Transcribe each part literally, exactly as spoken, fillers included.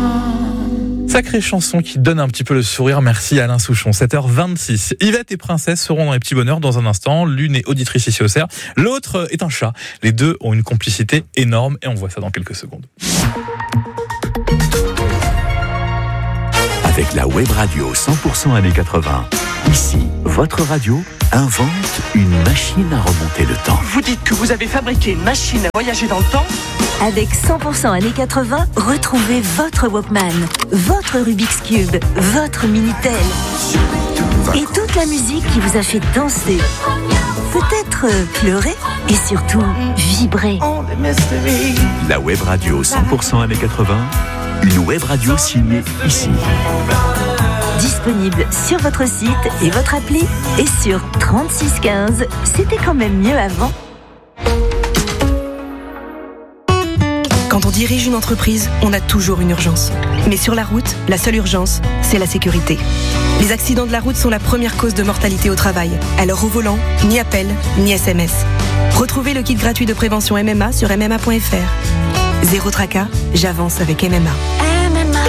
Sacrée chanson qui donne un petit peu le sourire. Merci Alain Souchon. sept heures vingt-six. Yvette et Princesse seront dans les petits bonheurs dans un instant. L'une est auditrice ici au C E R. L'autre est un chat. Les deux ont une complicité énorme et on voit ça dans quelques secondes. Avec la web radio cent pour cent années quatre-vingts. Ici, votre radio invente une machine à remonter le temps. Vous dites que vous avez fabriqué une machine à voyager dans le temps ? Avec cent pour cent années quatre-vingts, retrouvez votre Walkman, votre Rubik's Cube, votre Minitel et toute la musique qui vous a fait danser, peut-être pleurer et surtout vibrer. La web radio cent pour cent années quatre-vingts, une web radio signée ici. Disponible sur votre site et votre appli et sur trente-six quinze. C'était quand même mieux avant. Quand on dirige une entreprise, on a toujours une urgence. Mais sur la route, la seule urgence, c'est la sécurité. Les accidents de la route sont la première cause de mortalité au travail. Alors au volant, ni appel, ni S M S. Retrouvez le kit gratuit de prévention M M A sur m m a point f r. Zéro tracas, j'avance avec M M A. M M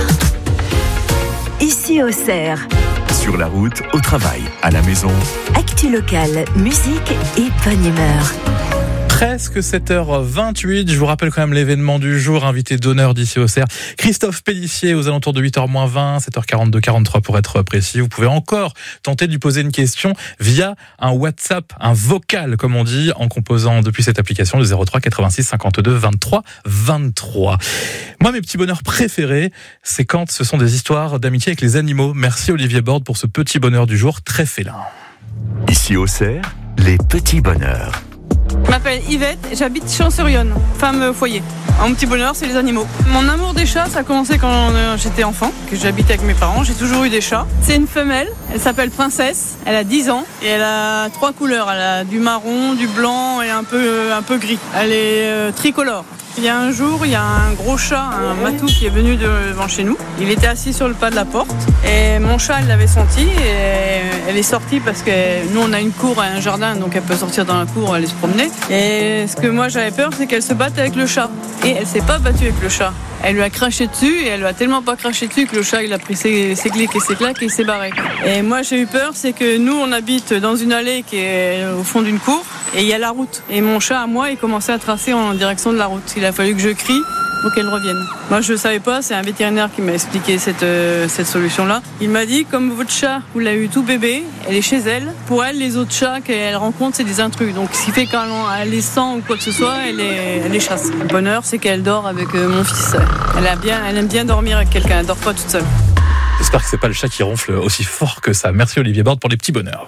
A. Ici au C E R. Sur la route, au travail, à la maison. Actu locale, musique et bonne humeur. Presque sept heures vingt-huit, je vous rappelle quand même l'événement du jour, invité d'honneur d'ici au C E R, Christophe Pélissier aux alentours de huit heures moins vingt, sept heures quarante-deux quarante-trois pour être précis. Vous pouvez encore tenter de lui poser une question via un WhatsApp, un vocal comme on dit, en composant depuis cette application le zéro trois quatre-vingt-six cinquante-deux vingt-trois vingt-trois. Moi, mes petits bonheurs préférés, c'est quand ce sont des histoires d'amitié avec les animaux. Merci Olivier Borde pour ce petit bonheur du jour très félin. Ici au C E R, les petits bonheurs. Je m'appelle Yvette, j'habite Champs-sur-Yonne, femme foyer. Mon petit bonheur, c'est les animaux. Mon amour des chats, ça a commencé quand j'étais enfant, que j'habitais avec mes parents. J'ai toujours eu des chats. C'est une femelle, elle s'appelle Princesse, elle a dix ans et elle a trois couleurs. Elle a du marron, du blanc et un peu, un peu gris. Elle est euh, tricolore. Il y a un jour, il y a un gros chat, un matou qui est venu devant chez nous. Il était assis sur le pas de la porte et mon chat, elle l'avait senti et elle est sortie parce que nous, on a une cour et un jardin, donc elle peut sortir dans la cour, aller se promener. Et ce que moi, j'avais peur, c'est qu'elle se batte avec le chat. Et elle s'est pas battue avec le chat. Elle lui a craché dessus et elle lui a tellement pas craché dessus que le chat, il a pris ses, ses clics et ses claques et il s'est barré. Et moi, j'ai eu peur, c'est que nous, on habite dans une allée qui est au fond d'une cour et il y a la route. Et mon chat, à moi, il commençait à tracer en direction de la route. Il a fallu que je crie pour qu'elle revienne. Moi, je ne savais pas, c'est un vétérinaire qui m'a expliqué cette, euh, cette solution-là. Il m'a dit, comme votre chat, vous l'avez eu tout bébé, elle est chez elle. Pour elle, les autres chats qu'elle rencontre, c'est des intrus. Donc, ce qui fait quand elle les sent ou quoi que ce soit, elle les, elle les chasse. Le bonheur, c'est qu'elle dort avec euh, mon fils. Elle, a bien, elle aime bien dormir avec quelqu'un, elle ne dort pas toute seule. J'espère que c'est pas le chat qui ronfle aussi fort que ça. Merci Olivier Borde pour les petits bonheurs.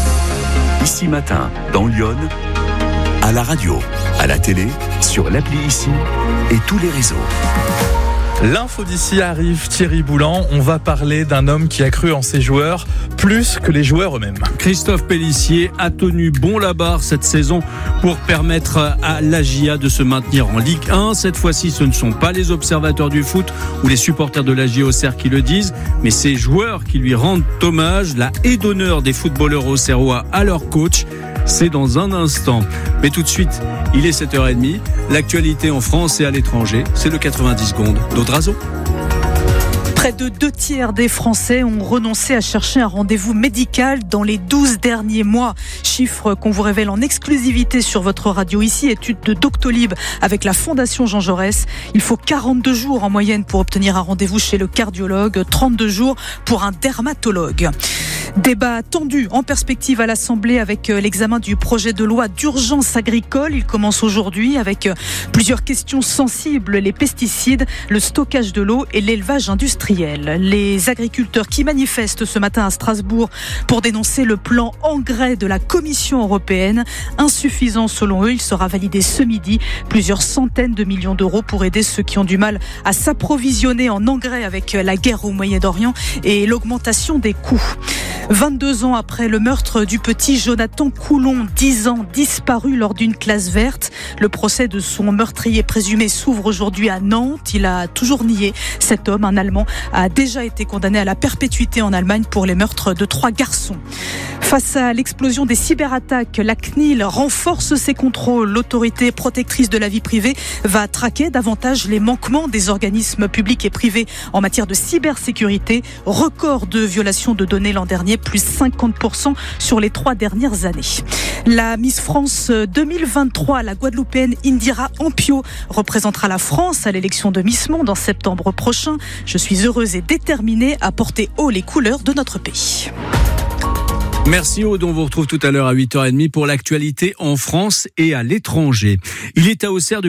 Ici matin, dans Lyon, à la radio, à la télé, sur l'appli Ici et tous les réseaux. L'info d'ici arrive, Thierry Boulan. On va parler d'un homme qui a cru en ses joueurs plus que les joueurs eux-mêmes. Christophe Pélissier a tenu bon la barre cette saison pour permettre à l'A J A de se maintenir en Ligue un. Cette fois-ci, ce ne sont pas les observateurs du foot ou les supporters de l'A J A Auxerre qui le disent, mais ces joueurs qui lui rendent hommage. La haie d'honneur des footballeurs auxerrois à leur coach, c'est dans un instant. Mais tout de suite, il est sept heures trente. L'actualité en France et à l'étranger, c'est le quatre-vingt-dix secondes d'Audrazo. Près de deux tiers des Français ont renoncé à chercher un rendez-vous médical dans les douze derniers mois. Chiffre qu'on vous révèle en exclusivité sur votre radio ici. Étude de Doctolib avec la Fondation Jean Jaurès. Il faut quarante-deux jours en moyenne pour obtenir un rendez-vous chez le cardiologue, trente-deux jours pour un dermatologue. Débat tendu en perspective à l'Assemblée avec l'examen du projet de loi d'urgence agricole. Il commence aujourd'hui avec plusieurs questions sensibles, les pesticides, le stockage de l'eau et l'élevage industriel. Les agriculteurs qui manifestent ce matin à Strasbourg pour dénoncer le plan engrais de la Commission européenne. Insuffisant selon eux, il sera validé ce midi. Plusieurs centaines de millions d'euros pour aider ceux qui ont du mal à s'approvisionner en engrais avec la guerre au Moyen-Orient et l'augmentation des coûts. vingt-deux ans après le meurtre du petit Jonathan Coulon, dix ans disparu lors d'une classe verte. Le procès de son meurtrier présumé s'ouvre aujourd'hui à Nantes. Il a toujours nié, cet homme, un Allemand, a déjà été condamné à la perpétuité en Allemagne pour les meurtres de trois garçons. Face à l'explosion des cyberattaques, la C N I L renforce ses contrôles. L'autorité protectrice de la vie privée va traquer davantage les manquements des organismes publics et privés en matière de cybersécurité. Record de violation de données l'an dernier, plus cinquante pour cent sur les trois dernières années. La Miss France deux mille vingt-trois, la Guadeloupéenne Indira Ampio, représentera la France à l'élection de Miss Monde en septembre prochain. Je suis heureuse et déterminée à porter haut les couleurs de notre pays. Merci Aude, on vous retrouve tout à l'heure à huit heures trente pour l'actualité en France et à l'étranger. Il est à Auxerre depuis